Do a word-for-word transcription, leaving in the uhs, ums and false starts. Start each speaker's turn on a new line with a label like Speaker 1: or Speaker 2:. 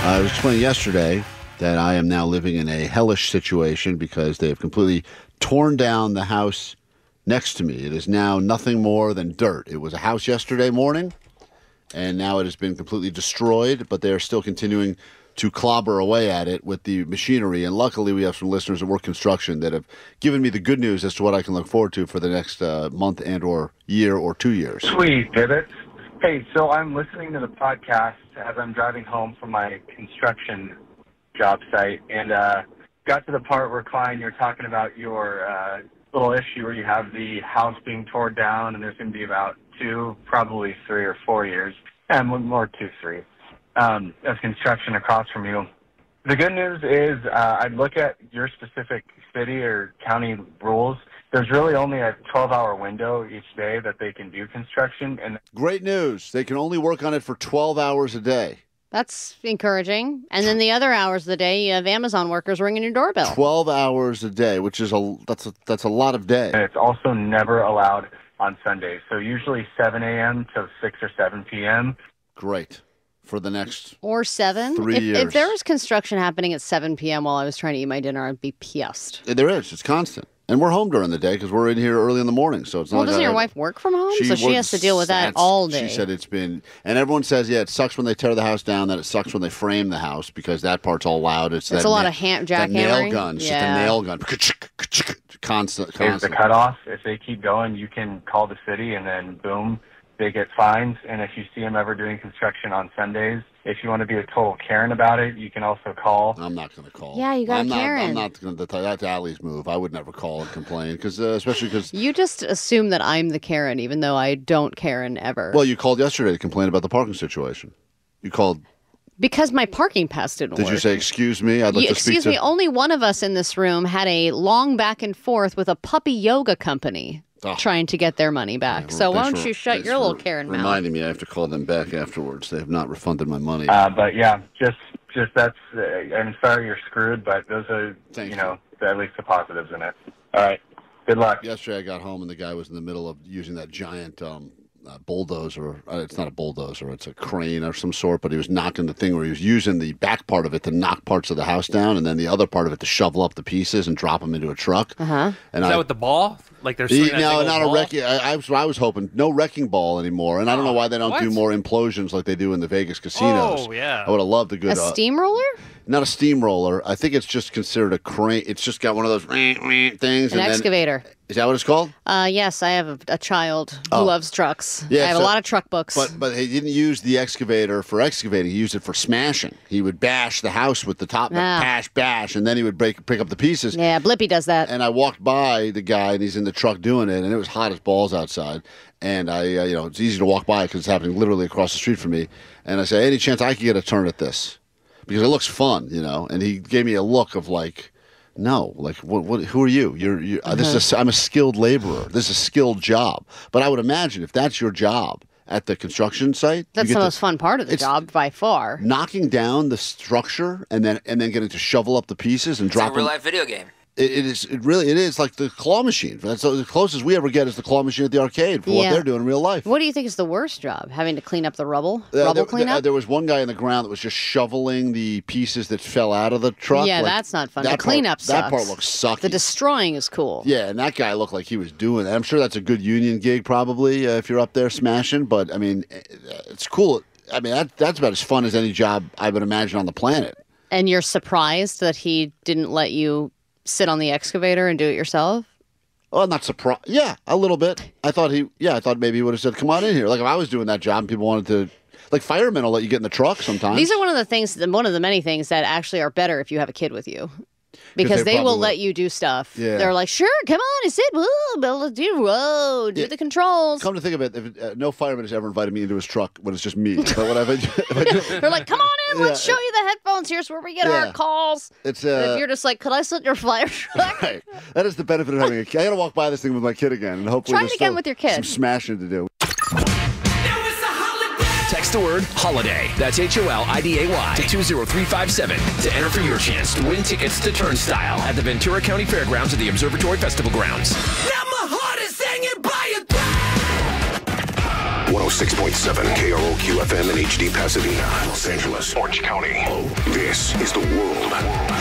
Speaker 1: I was explaining yesterday that I am now living in a hellish situation because they have completely torn down the house next to me. It is now nothing more than dirt. It was a house yesterday morning, and now it has been completely destroyed, but they are still continuing to clobber away at it with the machinery. And luckily, we have some listeners that work construction that have given me the good news as to what I can look forward to for the next uh, month and or year or two years.
Speaker 2: Sweet, Dibbit. Hey, so I'm listening to the podcast as I'm driving home from my construction job site, and uh, got to the part where, Klein, you're talking about your uh, little issue where you have the house being torn down, and there's going to be about two, probably three or four years, and more two, three, um, of construction across from you. The good news is uh, I'd look at your specific city or county rules. There's really only a twelve-hour window each day that they can do construction. And
Speaker 1: great news. They can only work on it for twelve hours a day.
Speaker 3: That's encouraging. And then the other hours of the day, you have Amazon workers ringing your doorbell.
Speaker 1: twelve hours a day, which is a that's a, that's a lot of day.
Speaker 2: And it's also never allowed on Sundays. So usually seven a.m. to six or seven p.m.
Speaker 1: Great. For the next
Speaker 3: or seven.
Speaker 1: Three
Speaker 3: if,
Speaker 1: years.
Speaker 3: If there was construction happening at seven p.m. while I was trying to eat my dinner, I'd be pissed.
Speaker 1: There is. It's constant. And we're home during the day because we're in here early in the morning. So it's not
Speaker 3: well,
Speaker 1: like
Speaker 3: doesn't
Speaker 1: I,
Speaker 3: your wife work from home?
Speaker 1: She
Speaker 3: so she
Speaker 1: works,
Speaker 3: has to deal with that all day.
Speaker 1: She said it's been, and everyone says, yeah, it sucks when they tear the house down, that it sucks when they frame the house because that part's all loud. It's,
Speaker 3: it's
Speaker 1: that
Speaker 3: a lot
Speaker 1: na-
Speaker 3: of ham-
Speaker 1: that
Speaker 3: jackhammering.
Speaker 1: nail gun. It's
Speaker 3: yeah.
Speaker 1: just a nail gun. Constant.
Speaker 2: Is the cutoff. If they keep going, you can call the city and then boom, they get fines. And if you see them ever doing construction on Sundays, if you want to be a total Karen about it, you can also call.
Speaker 1: I'm not going to call.
Speaker 3: Yeah, you got
Speaker 1: I'm
Speaker 3: Karen.
Speaker 1: Not, I'm not going to. That's Allie's move. I would never call and complain, because uh, especially because
Speaker 3: you just assume that I'm the Karen, even though I don't Karen ever.
Speaker 1: Well, you called yesterday to complain about the parking situation. You called
Speaker 3: because my parking pass didn't
Speaker 1: Did
Speaker 3: work.
Speaker 1: Did you say, excuse me? I'd like
Speaker 3: you,
Speaker 1: to speak
Speaker 3: excuse
Speaker 1: to...
Speaker 3: me, only one of us in this room had a long back and forth with a puppy yoga company. Oh. Trying to get their money back.
Speaker 1: Yeah,
Speaker 3: so why don't
Speaker 1: for,
Speaker 3: you shut your little Karen mouth?
Speaker 1: Reminding me I have to call them back afterwards. They have not refunded my money.
Speaker 2: Uh, but yeah, just just that's. Uh, I'm sorry you're screwed, but those are
Speaker 1: Thank
Speaker 2: you
Speaker 1: you.
Speaker 2: know at least the positives in it. All right, good luck.
Speaker 1: Yesterday I got home and the guy was in the middle of using that giant um, uh, bulldozer. Uh, it's not a bulldozer; it's a crane or some sort. But he was knocking the thing where he was using the back part of it to knock parts of the house down, and then the other part of it to shovel up the pieces and drop them into a truck.
Speaker 3: Uh huh.
Speaker 1: And
Speaker 4: Is
Speaker 1: I,
Speaker 4: that with the ball? Like there's
Speaker 1: He,
Speaker 4: that
Speaker 1: no,
Speaker 4: big
Speaker 1: not
Speaker 4: old
Speaker 1: a
Speaker 4: ball?
Speaker 1: wrecking. I, I was I was hoping no wrecking ball anymore, and I don't know why they don't
Speaker 4: What?
Speaker 1: do more implosions like they do in the Vegas casinos.
Speaker 4: Oh, yeah.
Speaker 1: I would have loved a good
Speaker 3: A
Speaker 1: uh,
Speaker 3: steamroller?
Speaker 1: not a steamroller. I think it's just considered a crane. It's just got one of those things.
Speaker 3: An
Speaker 1: and
Speaker 3: excavator.
Speaker 1: Then, is that what it's called?
Speaker 3: Uh, yes, I have a, a child who
Speaker 1: Oh.
Speaker 3: loves trucks.
Speaker 1: Yeah,
Speaker 3: I have
Speaker 1: so-
Speaker 3: a lot of truck books.
Speaker 1: But but he didn't use the excavator for excavating. He used it for smashing. He would bash the house with the top,
Speaker 3: Ah.
Speaker 1: bash, bash, and then he would break pick up the pieces.
Speaker 3: yeah, Blippy does that.
Speaker 1: And I walked by the guy, and he's in the truck doing it, and it was hot as balls outside. And I, uh, you know, it's easy to walk by because it's happening literally across the street from me. And I say, any chance I could get a turn at this? Because it looks fun, you know. And he gave me a look of like, no, like, what? What? Who are you? You're. you're uh, this is. A, I'm a skilled laborer. This is a skilled job. But I would imagine if that's your job at the construction site,
Speaker 3: That's
Speaker 1: you
Speaker 3: the
Speaker 1: get
Speaker 3: most
Speaker 1: to,
Speaker 3: fun part of the
Speaker 1: it's-
Speaker 3: job by far.
Speaker 1: knocking down the structure and then and then getting to shovel up the pieces and
Speaker 5: It's a
Speaker 1: drop
Speaker 5: real
Speaker 1: them.
Speaker 5: life video game.
Speaker 1: It, it is. It really. It is like the claw machine. That's the closest we ever get is the claw machine at the arcade for what
Speaker 3: Yeah.
Speaker 1: they're doing in real life.
Speaker 3: What do you think is the worst job? Having to clean up the rubble?
Speaker 1: Uh,
Speaker 3: rubble
Speaker 1: there,
Speaker 3: cleanup?
Speaker 1: there, there was one guy in the ground that was just shoveling the pieces that fell out of the truck.
Speaker 3: yeah,
Speaker 1: Like,
Speaker 3: that's not fun.
Speaker 1: that
Speaker 3: The cleanup
Speaker 1: part, That part
Speaker 3: sucks.
Speaker 1: looks sucky.
Speaker 3: The destroying is cool.
Speaker 1: yeah, and that guy looked like he was doing it. I'm sure that's a good union gig, probably, uh, if you're up there smashing. But I mean, it's cool. I mean, that, that's about as fun as any job I would imagine on the planet.
Speaker 3: And you're surprised that he didn't let you sit on the excavator and do it yourself?
Speaker 1: Oh, I'm not surprised. Yeah, a little bit. I thought he, yeah, I thought maybe he would have said, come on in here. Like if I was doing that job and people wanted to, like firemen will let you get in the truck sometimes.
Speaker 3: These are one of the things, one of the many things that actually are better if you have a kid with you. Because
Speaker 1: they
Speaker 3: they, will
Speaker 1: probably
Speaker 3: let
Speaker 1: will.
Speaker 3: you do stuff.
Speaker 1: Yeah.
Speaker 3: They're like, sure, come on and sit. Whoa, Bill, do, whoa, do
Speaker 1: Yeah.
Speaker 3: the controls.
Speaker 1: Come to think of it, if it uh, no fireman has ever invited me into his truck when it's just me. But when I've, if I do,
Speaker 3: They're like, come on in, let's
Speaker 1: Yeah.
Speaker 3: show you the headphones. Here's where we get
Speaker 1: Yeah.
Speaker 3: our calls.
Speaker 1: it's
Speaker 3: And
Speaker 1: uh,
Speaker 3: if you're just like, could I sit in your fire truck?
Speaker 1: right. That is the benefit of having a kid. I got to walk by this thing with my kid again, and hopefully
Speaker 3: Try
Speaker 1: there's
Speaker 3: it again
Speaker 1: still
Speaker 3: with your kid.
Speaker 1: some smashing to do.
Speaker 6: Text the word holiday. That's H O L I D A Y to two zero three five seven to enter for your chance to win tickets to Turnstile at the Ventura County Fairgrounds at the Observatory Festival Grounds.
Speaker 7: Now my heart is hanging by a thread.
Speaker 6: one oh
Speaker 4: oh six point seven K R O Q F M in H D Pasadena, Los Angeles, Orange County. This is the world